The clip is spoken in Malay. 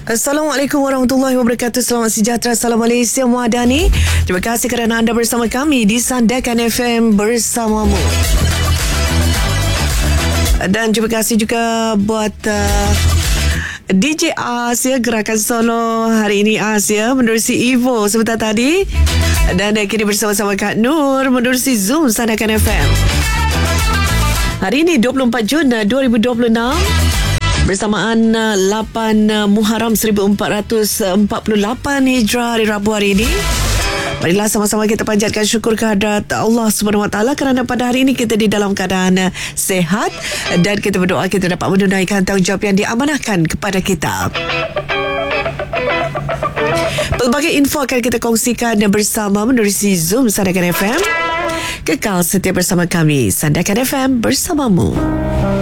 Assalamualaikum warahmatullahi wabarakatuh. Selamat sejahtera. Salam Malaysia Muadani. Terima kasih kerana anda bersama kami di Sandakan FM bersamamu. Dan terima kasih juga buat DJ As ya, Gerakan Solo hari ini As ya, menerusi Evo sebentar tadi. Dan kini bersama-sama Kak Nur menerusi Zoom Sandakan FM. Hari ini 24 Jun 2026 bersamaan 8 Muharram 1448 Hijrah, hari Rabu hari ini. Marilah sama-sama kita panjatkan syukur kehadrat Allah Subhanahu Wa Taala kerana pada hari ini kita di dalam keadaan sehat dan kita berdoa kita dapat menunaikan tanggungjawab yang diamanahkan kepada kita. Pelbagai info akan kita kongsikan bersama menerusi Zoom Sandakan FM. Kekal setia bersama kami, Sandakan FM bersamamu.